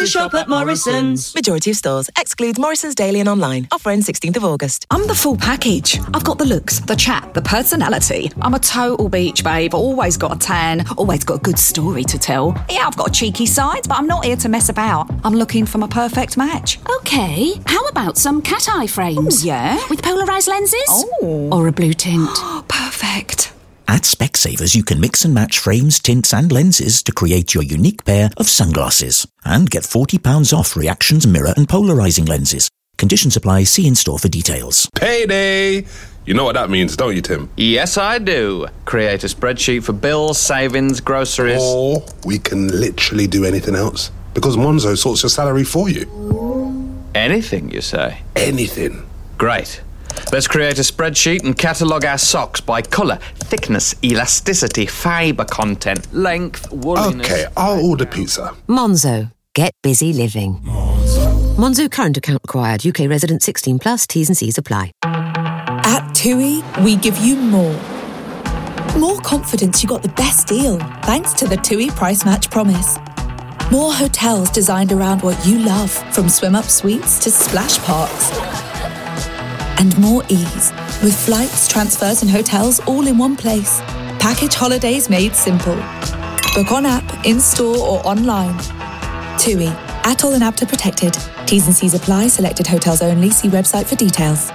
to shop at Morrisons. Majority of stores. Excludes Morrisons Daily and online. Offer ends 16th of August. I'm the full package. I've got the looks, the chat, the personality. I'm a total beach babe. Always got a tan. Always got a good story to tell. Yeah, I've got a cheeky side, but I'm not here to mess about. I'm looking for my perfect match. Okay, how about some cat eye frames? Ooh, yeah? With polarised lenses? Oh. Or a blue tint? Perfect. At Specsavers, you can mix and match frames, tints and lenses to create your unique pair of sunglasses. And get £40 off Reactions mirror and polarising lenses. Conditions apply. See in-store for details. Payday! You know what that means, don't you, Tim? Yes, I do. Create a spreadsheet for bills, savings, groceries. Or we can literally do anything else. Because Monzo sorts your salary for you. Anything, you say? Anything. Great. Let's create a spreadsheet and catalogue our socks by colour, thickness, elasticity, fibre content, length, wooliness... Okay, I'll order pizza. Monzo. Get busy living. Monzo current account required. UK resident 16 plus. T's and C's apply. At TUI, we give you more. More confidence you got the best deal thanks to the TUI Price Match Promise. More hotels designed around what you love, from swim-up suites to splash parks. And more ease, with flights, transfers and hotels all in one place. Package holidays made simple. Book on app, in-store or online. TUI. ATOL and APTA protected. T's and C's apply. Selected hotels only. See website for details.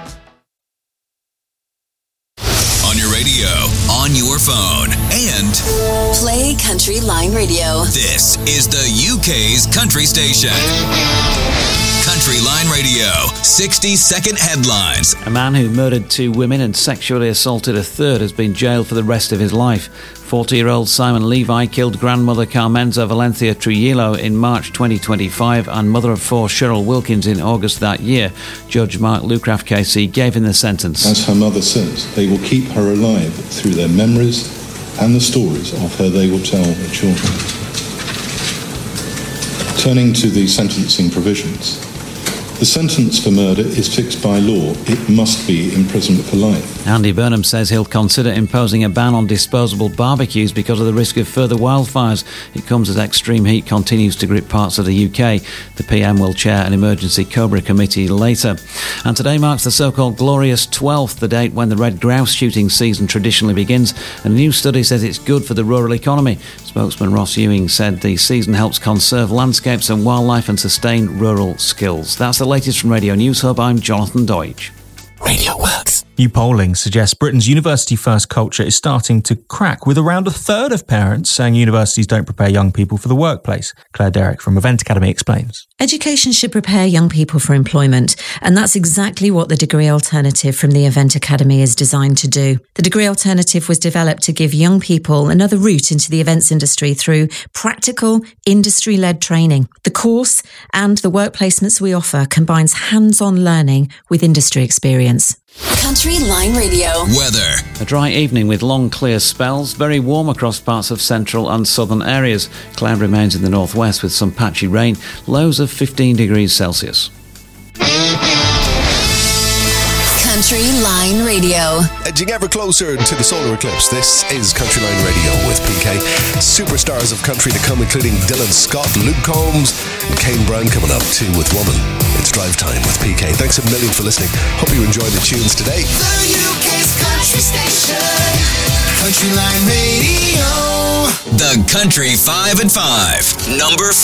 On your radio, on your phone, and play Country Line Radio. This is the UK's country station. Country Line Radio, 60-second headlines. A man who murdered 2 women and sexually assaulted a third has been jailed for the rest of his life. 40-year-old Simon Levi killed grandmother Carmenza Valencia Trujillo in March 2025 and mother of 4 Cheryl Wilkins in August that year. Judge Mark Lucraft KC gave him the sentence. As her mother says, they will keep her alive through their memories and the stories of her they will tell their children. Turning to the sentencing provisions. The sentence for murder is fixed by law. It must be imprisonment for life. Andy Burnham says he'll consider imposing a ban on disposable barbecues because of the risk of further wildfires. It comes as extreme heat continues to grip parts of the UK. The PM will chair an emergency Cobra committee later. And today marks the so-called Glorious 12th, the date when the red grouse shooting season traditionally begins. And a new study says it's good for the rural economy. Spokesman Ross Ewing said the season helps conserve landscapes and wildlife and sustain rural skills. That's the latest from Radio News Hub. I'm Jonathan Deutsch. Radio works. New polling suggests Britain's university-first culture is starting to crack, with around a third of parents saying universities don't prepare young people for the workplace. Claire Derrick from Event Academy explains. Education should prepare young people for employment, and that's exactly what the Degree Alternative from the Event Academy is designed to do. The Degree Alternative was developed to give young people another route into the events industry through practical, industry-led training. The course and the work placements we offer combines hands-on learning with industry experience. Country Line Radio. Weather. A dry evening with long clear spells, very warm across parts of central and southern areas. Cloud remains in the northwest with some patchy rain, lows of 15 degrees Celsius. Country Line Radio. Edging ever closer to the solar eclipse, this is Country Line Radio with PK. Superstars of country to come, including Dylan Scott, Luke Combs, and Kane Brown coming up too with Woman. It's Drive Time with PK. Thanks a million for listening. Hope you enjoy the tunes today. The UK's country station, Country Line Radio. The Country 5 and 5, number 5.